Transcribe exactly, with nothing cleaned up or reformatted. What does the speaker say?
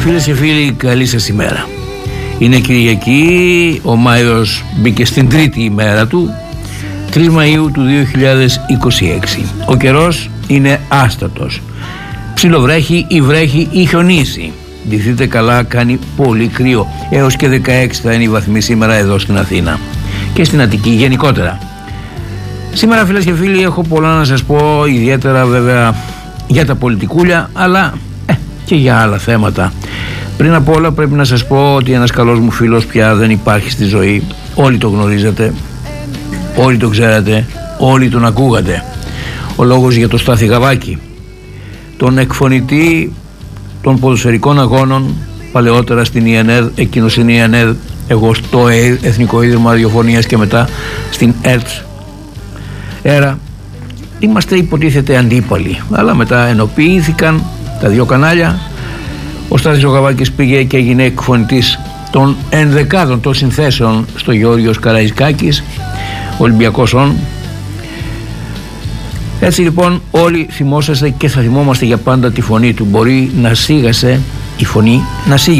Φίλες και φίλοι, καλή σας ημέρα. Είναι Κυριακή, ο Μάιος μπήκε στην τρίτη ημέρα του, τρεις Μαΐου του δύο χιλιάδες είκοσι έξι. Ο καιρός είναι άστατος. Ψιλοβρέχει ή βρέχει ή χιονίζει. Ντυθείτε καλά, κάνει πολύ κρύο. Έως και δεκαέξι θα είναι η βαθμή σήμερα εδώ στην Αθήνα και στην Αττική γενικότερα. Σήμερα, φίλες και φίλοι, έχω πολλά να σας πω, ιδιαίτερα βέβαια για τα πολιτικούλια, αλλά ε, και για άλλα θέματα. Πριν απ' όλα πρέπει να σας πω ότι ένας καλός μου φίλος πια δεν υπάρχει στη ζωή. Όλοι το γνωρίζετε, όλοι το ξέρετε, όλοι τον ακούγατε. Ο λόγος για το Στάθη Γαβάκη, τον εκφωνητή των ποδοσφαιρικών αγώνων παλαιότερα στην ι εν ι, εκείνος στην ι εν ι, εγώ στο Εθνικό Ίδρυμα Ραδιοφωνίας και μετά στην ΕΡΤ. Έρα, είμαστε υποτίθεται αντίπαλοι, αλλά μετά ενοποιήθηκαν τα δύο κανάλια. Ο Στάθης ο Γαβάκης πήγε και έγινε εκφωνητής των ενδεκάδων των συνθέσεων στο Γεώργιος Καραϊσκάκης, Ολυμπιακός ον. Έτσι λοιπόν όλοι θυμόσαστε και θα θυμόμαστε για πάντα τη φωνή του. Μπορεί να σίγασε η φωνή, να σίγει